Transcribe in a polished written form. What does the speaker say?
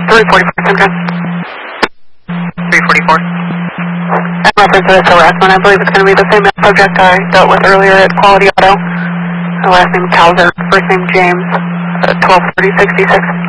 344, Simcoe. 344. In reference to this harassment, I believe it's going to be the same subject I dealt with earlier at Quality Auto. The last name Calzer, first name James, 123066.